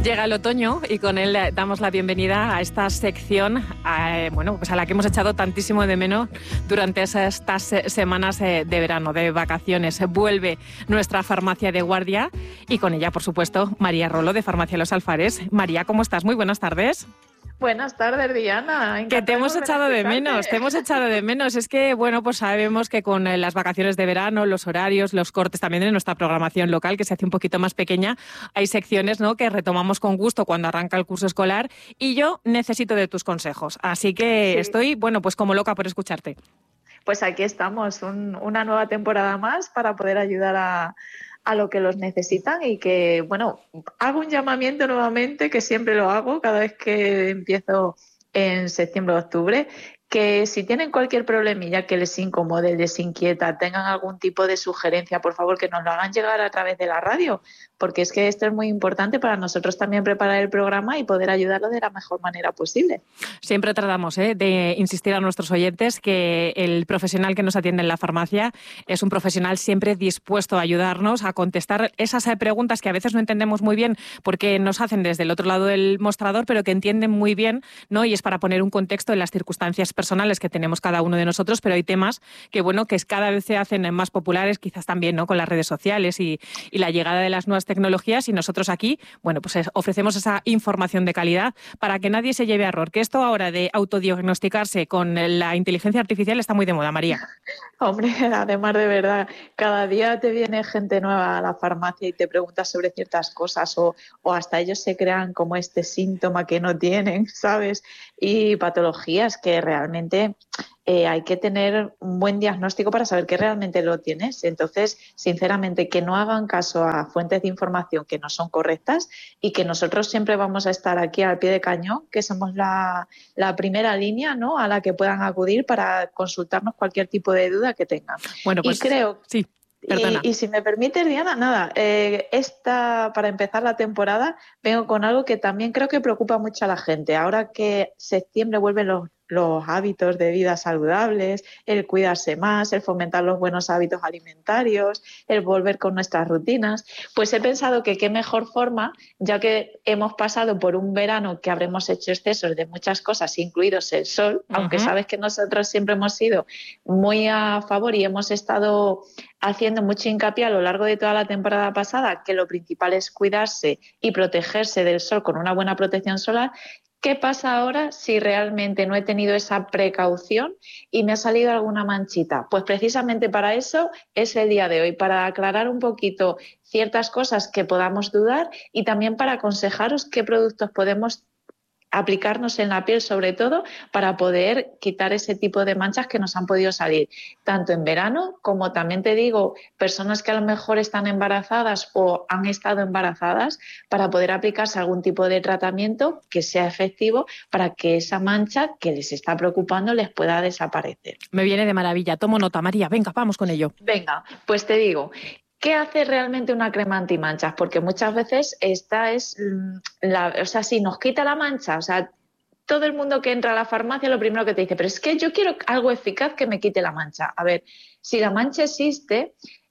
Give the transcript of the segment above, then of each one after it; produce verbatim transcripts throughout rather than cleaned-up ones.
Llega el otoño y con él damos la bienvenida a esta sección, a, bueno, pues a la que hemos echado tantísimo de menos durante esas, estas semanas de verano, de vacaciones. Vuelve nuestra farmacia de guardia y con ella, por supuesto, María Rolo de Farmacia Los Alfares. María, ¿cómo estás? Muy buenas tardes. Buenas tardes, Diana. Que te hemos echado de menos, te hemos echado de menos. Es que, bueno, pues sabemos que con las vacaciones de verano, los horarios, los cortes, también en nuestra programación local, que se hace un poquito más pequeña, hay secciones, ¿no?, que retomamos con gusto cuando arranca el curso escolar y yo necesito de tus consejos. Así que sí. Estoy, bueno, pues como loca por escucharte. Pues aquí estamos, un, una nueva temporada más para poder ayudar a... a lo que los necesitan y que, bueno, hago un llamamiento nuevamente, que siempre lo hago cada vez que empiezo en septiembre o octubre, que si tienen cualquier problemilla que les incomode, les inquieta, tengan algún tipo de sugerencia, por favor que nos lo hagan llegar a través de la radio, porque es que esto es muy importante para nosotros también preparar el programa y poder ayudarlo de la mejor manera posible. Siempre tratamos ¿eh? de insistir a nuestros oyentes que el profesional que nos atiende en la farmacia es un profesional siempre dispuesto a ayudarnos a contestar esas preguntas que a veces no entendemos muy bien porque nos hacen desde el otro lado del mostrador, pero que entienden muy bien, ¿no? Y es para poner un contexto en las circunstancias personales que tenemos cada uno de nosotros, pero hay temas que, bueno, que cada vez se hacen más populares, quizás también, ¿no?, con las redes sociales y, y la llegada de las nuevas tecnologías, y nosotros aquí, bueno, pues ofrecemos esa información de calidad para que nadie se lleve a error. Que esto ahora de autodiagnosticarse con la inteligencia artificial está muy de moda, María. Hombre, además de verdad, cada día te viene gente nueva a la farmacia y te pregunta sobre ciertas cosas o, o hasta ellos se crean como este síntoma que no tienen, ¿sabes? Y patologías que realmente eh, hay que tener un buen diagnóstico para saber que realmente lo tienes. Entonces, sinceramente, que no hagan caso a fuentes de información que no son correctas y que nosotros siempre vamos a estar aquí al pie de cañón, que somos la, la primera línea, ¿no?, a la que puedan acudir para consultarnos cualquier tipo de duda que tengan. Bueno, pues y creo... sí. Perdona. Y, y si me permites, Diana, nada, eh, esta, para empezar la temporada, vengo con algo que también creo que preocupa mucho a la gente. Ahora que septiembre vuelven los, los hábitos de vida saludables, el cuidarse más, el fomentar los buenos hábitos alimentarios, el volver con nuestras rutinas, pues he pensado que qué mejor forma, ya que hemos pasado por un verano que habremos hecho excesos de muchas cosas, incluidos el sol, uh-huh. aunque sabes que nosotros siempre hemos sido muy a favor y hemos estado haciendo mucho hincapié a lo largo de toda la temporada pasada que lo principal es cuidarse y protegerse del sol con una buena protección solar. ¿Qué pasa ahora si realmente no he tenido esa precaución y me ha salido alguna manchita? Pues precisamente para eso es el día de hoy, para aclarar un poquito ciertas cosas que podamos dudar y también para aconsejaros qué productos podemos aplicarnos en la piel, sobre todo para poder quitar ese tipo de manchas que nos han podido salir, tanto en verano como también te digo, personas que a lo mejor están embarazadas o han estado embarazadas, para poder aplicarse algún tipo de tratamiento que sea efectivo para que esa mancha que les está preocupando les pueda desaparecer. Me viene de maravilla, tomo nota, María, venga, vamos con ello. Venga, pues te digo, ¿qué hace realmente una crema antimanchas? Porque muchas veces esta es, la, o sea, si nos quita la mancha, o sea, todo el mundo que entra a la farmacia lo primero que te dice, pero es que yo quiero algo eficaz que me quite la mancha. A ver, si la mancha existe,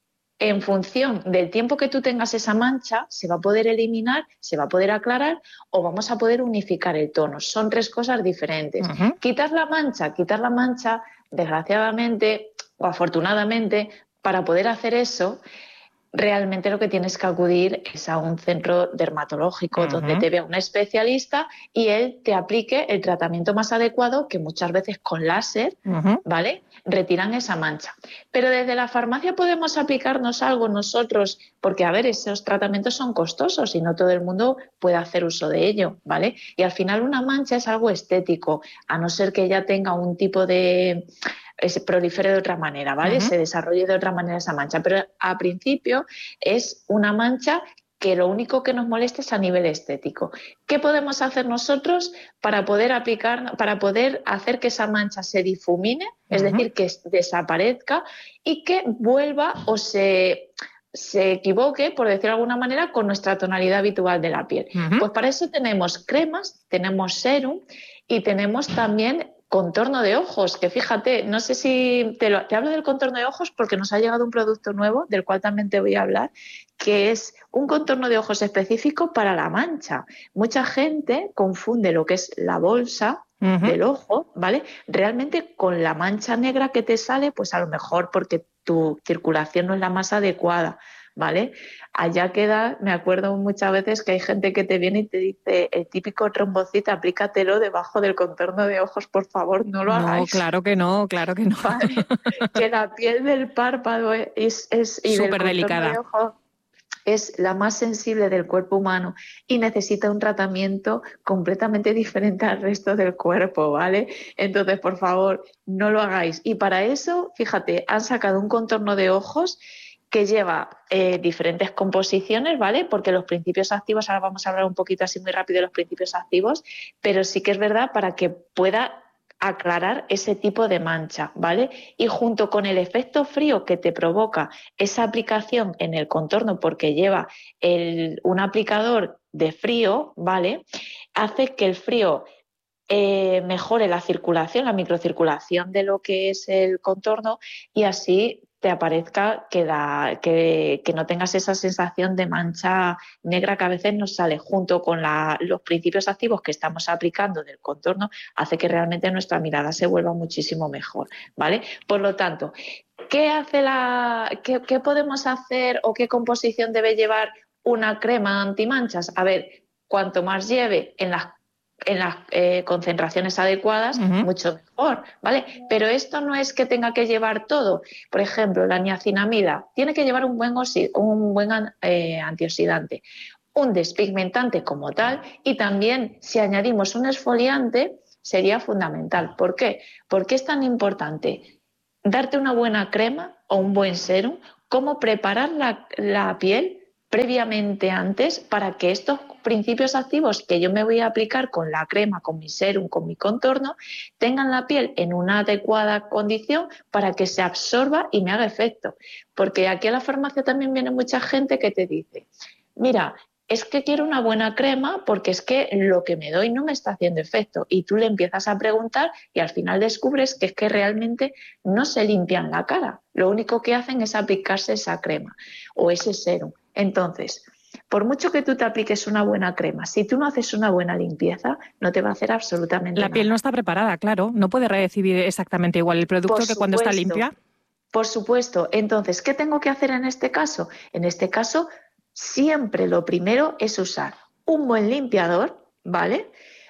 en función del tiempo que tú tengas esa mancha, se va a poder eliminar, se va a poder aclarar o vamos a poder unificar el tono. Son tres cosas diferentes. Uh-huh. Quitar la mancha, quitar la mancha, desgraciadamente o afortunadamente, para poder hacer eso, realmente lo que tienes que acudir es a un centro dermatológico uh-huh. donde te vea un especialista y él te aplique el tratamiento más adecuado, que muchas veces con láser, uh-huh. ¿vale?, retiran esa mancha. Pero desde la farmacia podemos aplicarnos algo nosotros, porque a ver, esos tratamientos son costosos y no todo el mundo puede hacer uso de ello, ¿vale? Y al final una mancha es algo estético, a no ser que ella tenga un tipo de... se prolifere de otra manera, ¿vale? Uh-huh. Se desarrolle de otra manera esa mancha, pero a principio es una mancha que lo único que nos molesta es a nivel estético. ¿Qué podemos hacer nosotros para poder aplicar, para poder hacer que esa mancha se difumine, es uh-huh. decir, que desaparezca y que vuelva o se... se equivoque, por decirlo de alguna manera, con nuestra tonalidad habitual de la piel? Uh-huh. Pues para eso tenemos cremas, tenemos serum y tenemos también contorno de ojos, que fíjate, no sé si te, lo, te hablo del contorno de ojos porque nos ha llegado un producto nuevo, del cual también te voy a hablar, que es un contorno de ojos específico para la mancha. Mucha gente confunde lo que es la bolsa uh-huh. del ojo, ¿vale? Realmente con la mancha negra que te sale, pues a lo mejor porque tu circulación no es la más adecuada, ¿vale? Allá queda, me acuerdo muchas veces que hay gente que te viene y te dice el típico trombocito, aplícatelo debajo del contorno de ojos, por favor, no lo no, hagáis. No, claro que no, claro que no. Vale, que la piel del párpado es, es y del contorno delicada. de ojo es la más sensible del cuerpo humano y necesita un tratamiento completamente diferente al resto del cuerpo, ¿vale? Entonces, por favor, no lo hagáis. Y para eso, fíjate, han sacado un contorno de ojos que lleva eh, diferentes composiciones, ¿vale? Porque los principios activos, ahora vamos a hablar un poquito así muy rápido de los principios activos, pero sí que es verdad para que pueda aclarar ese tipo de mancha, ¿vale? Y junto con el efecto frío que te provoca esa aplicación en el contorno, porque lleva el, un aplicador de frío, ¿vale? Hace que el frío eh, mejore la circulación, la microcirculación de lo que es el contorno y así te aparezca que, da, que, que no tengas esa sensación de mancha negra que a veces nos sale junto con la, los principios activos que estamos aplicando del contorno, hace que realmente nuestra mirada se vuelva muchísimo mejor, ¿vale? Por lo tanto, ¿qué hace la, qué, qué podemos hacer o qué composición debe llevar una crema antimanchas? A ver, cuanto más lleve en las en las eh, concentraciones adecuadas, uh-huh. mucho mejor, ¿vale? Pero esto no es que tenga que llevar todo. Por ejemplo, la niacinamida tiene que llevar un buen, oxi- un buen eh, antioxidante, un despigmentante como tal y también si añadimos un exfoliante sería fundamental. ¿Por qué? Porque es tan importante darte una buena crema o un buen serum, como preparar la, la piel previamente antes para que estos principios activos que yo me voy a aplicar con la crema, con mi serum, con mi contorno, tengan la piel en una adecuada condición para que se absorba y me haga efecto. Porque aquí a la farmacia también viene mucha gente que te dice, mira, es que quiero una buena crema porque es que lo que me doy no me está haciendo efecto. Y tú le empiezas a preguntar y al final descubres que es que realmente no se limpian la cara. Lo único que hacen es aplicarse esa crema o ese serum. Entonces, por mucho que tú te apliques una buena crema, si tú no haces una buena limpieza, no te va a hacer absolutamente nada. La piel nada. no está preparada, claro. No puede recibir exactamente igual el producto Por que cuando está limpia. Por supuesto. Entonces, ¿qué tengo que hacer en este caso? En este caso, siempre lo primero es usar un buen limpiador, ¿vale?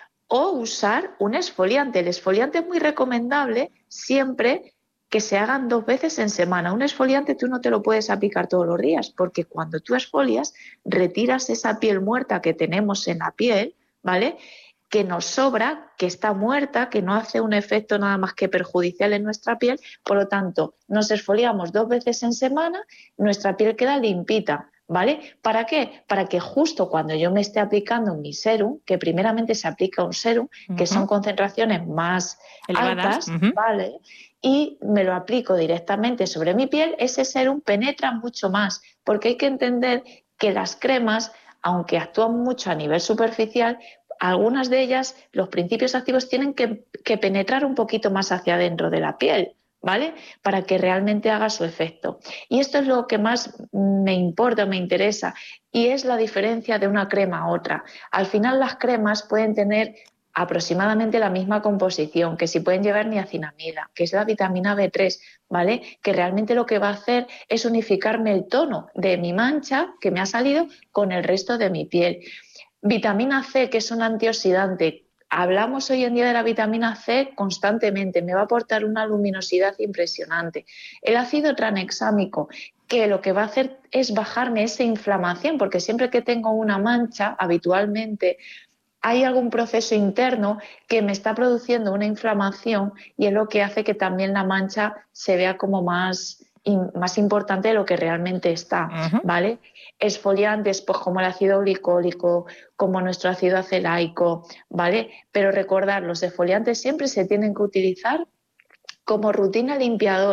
O usar un exfoliante. El exfoliante es muy recomendable siempre que se hagan dos veces en semana. Un exfoliante tú no te lo puedes aplicar todos los días porque cuando tú exfolias retiras esa piel muerta que tenemos en la piel, ¿vale? Que nos sobra, que está muerta, que no hace un efecto nada más que perjudicial en nuestra piel. Por lo tanto, nos exfoliamos dos veces en semana, nuestra piel queda limpita. ¿Vale? ¿Para qué? Para que justo cuando yo me esté aplicando mi serum, que primeramente se aplica un serum, uh-huh. que son concentraciones más elevadas, altas, uh-huh. ¿vale? Y me lo aplico directamente sobre mi piel, ese serum penetra mucho más, porque hay que entender que las cremas, aunque actúan mucho a nivel superficial, algunas de ellas, los principios activos tienen que, que penetrar un poquito más hacia adentro de la piel, ¿vale? Para que realmente haga su efecto. Y esto es lo que más me importa, me interesa, y es la diferencia de una crema a otra. Al final las cremas pueden tener aproximadamente la misma composición, que si pueden llevar niacinamida, que es la vitamina B tres, ¿vale? Que realmente lo que va a hacer es unificarme el tono de mi mancha que me ha salido con el resto de mi piel. Vitamina C, que es un antioxidante. Hablamos hoy en día de la vitamina C constantemente, me va a aportar una luminosidad impresionante. El ácido tranexámico, que lo que va a hacer es bajarme esa inflamación, porque siempre que tengo una mancha, habitualmente hay algún proceso interno que me está produciendo una inflamación y es lo que hace que también la mancha se vea como más, más importante de lo que realmente está, uh-huh. ¿vale? Exfoliantes, pues como el ácido glicólico, como nuestro ácido acelaico, ¿vale? Pero recordar, los exfoliantes siempre se tienen que utilizar como rutina limpiadora,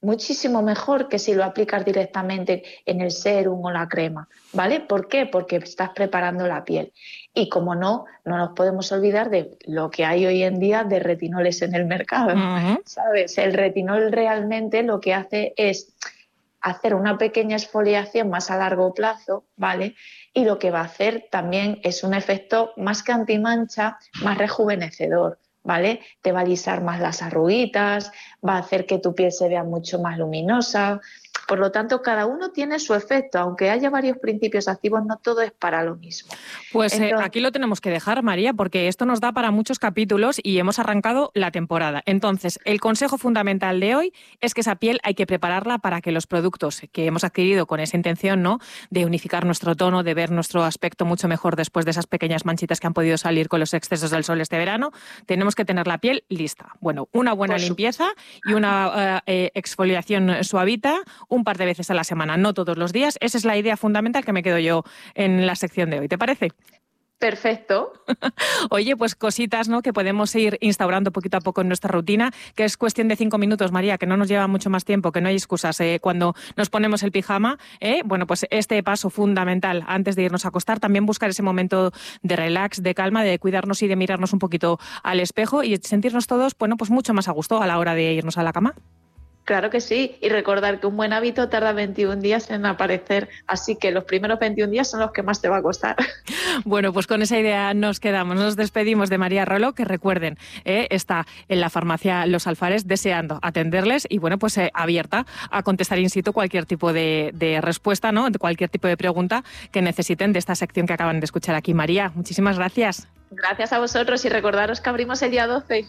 muchísimo mejor que si lo aplicas directamente en el sérum o la crema, ¿vale? ¿Por qué? Porque estás preparando la piel. Y como no, no nos podemos olvidar de lo que hay hoy en día de retinoles en el mercado, uh-huh. ¿sabes? El retinol realmente lo que hace es hacer una pequeña exfoliación más a largo plazo, ¿vale? Y lo que va a hacer también es un efecto más que antimancha, más rejuvenecedor, ¿vale? Te va a alisar más las arruguitas, va a hacer que tu piel se vea mucho más luminosa. Por lo tanto, cada uno tiene su efecto. Aunque haya varios principios activos, no todo es para lo mismo. Pues Entonces, eh, aquí lo tenemos que dejar, María, porque esto nos da para muchos capítulos y hemos arrancado la temporada. Entonces, el consejo fundamental de hoy es que esa piel hay que prepararla para que los productos que hemos adquirido con esa intención, ¿no?, de unificar nuestro tono, de ver nuestro aspecto mucho mejor después de esas pequeñas manchitas que han podido salir con los excesos del sol este verano, tenemos que tener la piel lista. Bueno, una buena limpieza y una uh, eh, exfoliación suavita un par de veces a la semana, no todos los días. Esa es la idea fundamental que me quedo yo en la sección de hoy. ¿Te parece? Perfecto. Oye, pues cositas, ¿no?, que podemos ir instaurando poquito a poco en nuestra rutina, que es cuestión de cinco minutos, María, que no nos lleva mucho más tiempo, que no hay excusas. Eh, cuando nos ponemos el pijama, eh, bueno, pues este paso fundamental antes de irnos a acostar, también buscar ese momento de relax, de calma, de cuidarnos y de mirarnos un poquito al espejo y sentirnos todos, bueno, pues mucho más a gusto a la hora de irnos a la cama. Claro que sí, y recordar que un buen hábito tarda veintiún días en aparecer, así que los primeros veintiún días son los que más te va a costar. Bueno, pues con esa idea nos quedamos, nos despedimos de María Rolo, que recuerden, eh, está en la farmacia Los Alfares deseando atenderles y bueno, pues eh, abierta a contestar in situ cualquier tipo de, de respuesta, ¿no?, de cualquier tipo de pregunta que necesiten de esta sección que acaban de escuchar aquí. María, muchísimas gracias. Gracias a vosotros y recordaros que abrimos el día doce.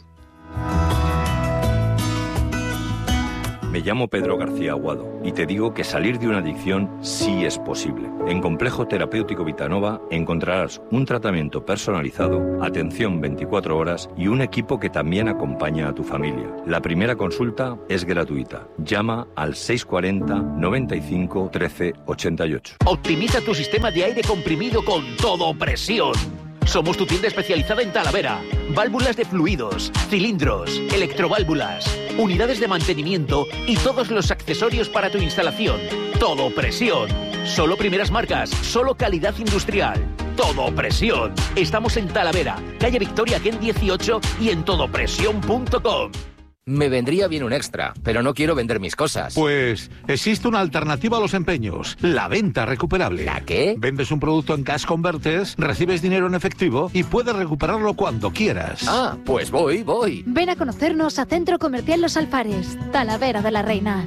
Me llamo Pedro García Aguado y te digo que salir de una adicción sí es posible. En Complejo Terapéutico Vitanova encontrarás un tratamiento personalizado, atención veinticuatro horas y un equipo que también acompaña a tu familia. La primera consulta es gratuita. Llama al seis cuatro cero, noventa y cinco, trece, ochenta y ocho. Optimiza tu sistema de aire comprimido con Todo Presión. Somos tu tienda especializada en Talavera. Válvulas de fluidos, cilindros, electroválvulas, unidades de mantenimiento y todos los accesorios para tu instalación. Todo Presión. Solo primeras marcas, solo calidad industrial. Todo Presión. Estamos en Talavera, calle Victoria Ken dieciocho y en todopresión punto com. Me vendría bien un extra, pero no quiero vender mis cosas. Pues existe una alternativa a los empeños, la venta recuperable. ¿La qué? Vendes un producto en Cash Converters, recibes dinero en efectivo y puedes recuperarlo cuando quieras. Ah, pues voy, voy. Ven a conocernos a Centro Comercial Los Alfares, Talavera de la Reina.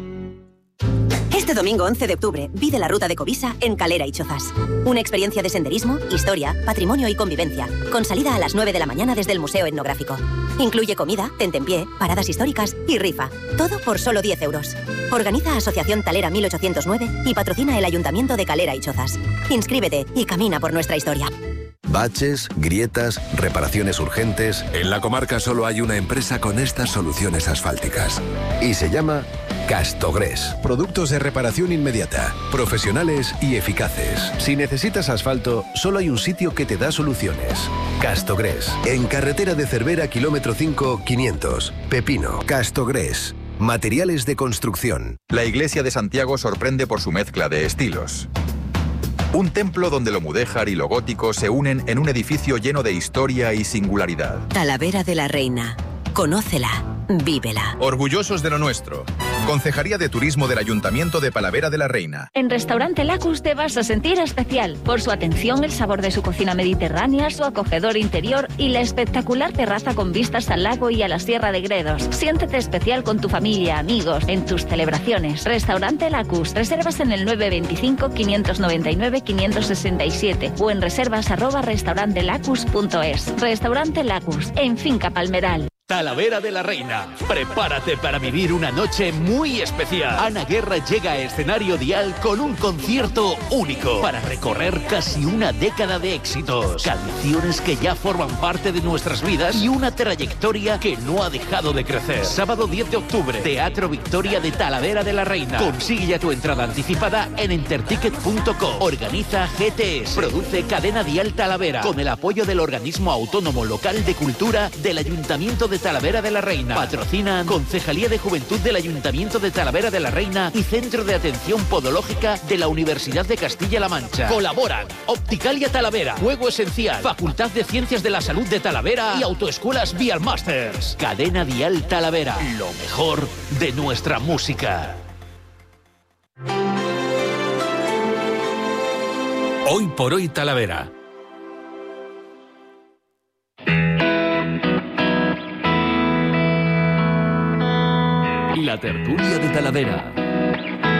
Este domingo once de octubre, vive la ruta de Covisa en Calera y Chozas. Una experiencia de senderismo, historia, patrimonio y convivencia, con salida a las nueve de la mañana desde el Museo Etnográfico. Incluye comida, tentempié, paradas históricas y rifa. Todo por solo diez euros. Organiza Asociación Talera mil ochocientos nueve y patrocina el Ayuntamiento de Calera y Chozas. Inscríbete y camina por nuestra historia. Baches, grietas, reparaciones urgentes. En la comarca solo hay una empresa con estas soluciones asfálticas. Y se llama Castogres. Productos de reparación inmediata, profesionales y eficaces. Si necesitas asfalto, solo hay un sitio que te da soluciones. Castogres. En carretera de Cervera, kilómetro cinco, quinientos. Pepino. Castogres. Materiales de construcción. La iglesia de Santiago sorprende por su mezcla de estilos. Un templo donde lo mudéjar y lo gótico se unen en un edificio lleno de historia y singularidad. Talavera de la Reina. Conócela. Vívela. Orgullosos de lo nuestro. Concejalía de Turismo del Ayuntamiento de Talavera de la Reina. En Restaurante Lacus te vas a sentir especial por su atención, el sabor de su cocina mediterránea, su acogedor interior y la espectacular terraza con vistas al lago y a la Sierra de Gredos. Siéntete especial con tu familia, amigos, en tus celebraciones. Restaurante Lacus. Reservas en el nueve veinticinco, quinientos noventa y nueve, quinientos sesenta y siete o en reservas arroba restaurantelacus punto es. Restaurante Lacus, en Finca Palmeral. Talavera de la Reina. Prepárate para vivir una noche muy especial. Ana Guerra llega a escenario Dial con un concierto único para recorrer casi una década de éxitos, canciones que ya forman parte de nuestras vidas y una trayectoria que no ha dejado de crecer. Sábado diez de octubre, Teatro Victoria de Talavera de la Reina. Consigue ya tu entrada anticipada en enterticket punto com. Organiza G T S. Produce Cadena Dial Talavera con el apoyo del Organismo Autónomo Local de Cultura del Ayuntamiento de de Talavera de la Reina. Patrocinan Concejalía de Juventud del Ayuntamiento de Talavera de la Reina y Centro de Atención Podológica de la Universidad de Castilla-La Mancha. Colaboran Opticalia Talavera, Juego Esencial, Facultad de Ciencias de la Salud de Talavera y Autoescuelas Vial Masters. Cadena Dial Talavera, lo mejor de nuestra música. Hoy por hoy Talavera. La tertulia de Talavera.